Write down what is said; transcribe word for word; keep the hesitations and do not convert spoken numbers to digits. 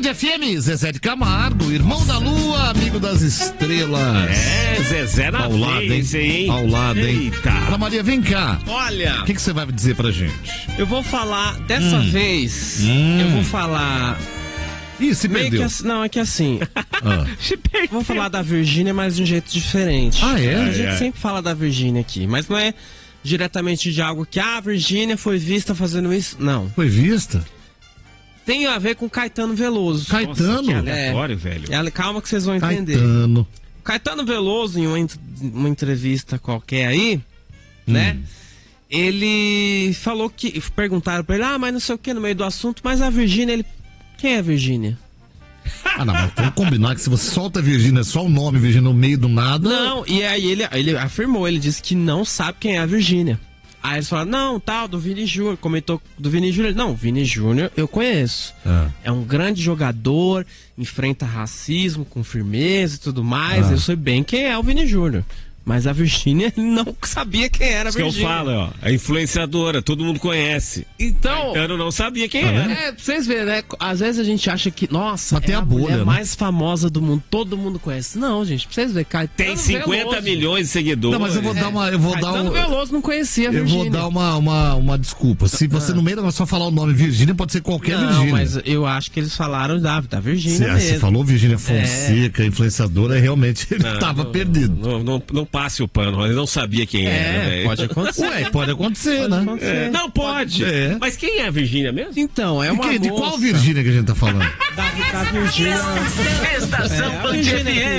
Band F M, Zezé de Camargo, irmão da lua, amigo das estrelas. É, Zezé na ao lado, hein? hein? Ao lado, hein? Eita. Ana Maria, vem cá. Olha. O que, que você vai dizer pra gente? Eu vou falar, dessa Hum. vez, Hum. eu vou falar... Ih, se meio perdeu. que assim- não, é que assim, Ah. eu vou falar da Virgínia, mas de um jeito diferente. Ah, é? A gente É. sempre fala da Virgínia aqui, mas não é diretamente de algo que ah, a Virgínia foi vista fazendo isso. Não. Foi vista? Tem a ver com Caetano Veloso. Caetano? Nossa, que aleatório, velho. É, calma que vocês vão entender. Caetano. Caetano Veloso, em uma, ent- uma entrevista qualquer aí, né? Ele falou que. Perguntaram pra ele, ah, mas não sei o que, no meio do assunto, mas a Virgínia, ele. Quem é a Virgínia? Ah, não, mas vamos combinar que se você solta a Virgínia, só o nome Virgínia no meio do nada... Não, e aí ele, ele afirmou, ele disse que não sabe quem é a Virgínia. Aí eles falaram, não, tal, do Vini Júnior, comentou do Vini Júnior. Não, o Vini Júnior eu conheço. Ah. É um grande jogador, enfrenta racismo com firmeza e tudo mais. Ah. Eu sei bem quem é o Vini Júnior. Mas a Virgínia, ele não sabia quem era a Isso que eu Virgínia. falo, ó. A influenciadora, todo mundo conhece. Então, Caetano não sabia quem Tá era. vendo? é, pra vocês verem, né? Às vezes a gente acha que, nossa, Mas tem é a a bolha, mulher né? mais famosa do mundo, todo mundo conhece. Não, gente, pra vocês verem, Caetano Tem cinquenta Veloso. milhões de seguidores. Não, mas eu vou dar uma... Eu vou dar Caetano um... Veloso não conhecia a Eu Virgínia. vou dar uma, uma, uma desculpa. Se você no meio da só falar o nome Virgínia, pode ser qualquer Não, Virgínia. mas eu acho que eles falaram da, da Virgínia Você, mesmo. você falou Virgínia Fonseca, influenciadora, realmente ele Não, tava não, perdido. Não, não, não passe o pano, ele não sabia quem era, É, velho. pode acontecer. Ué, pode acontecer, Pode né? acontecer. É, não pode. É. Mas quem é a Virgínia mesmo? Então, é De, uma quem- de moça qual Virgínia que a gente tá falando? da, da Virgínia. Estação É, a Band Virgínia F M.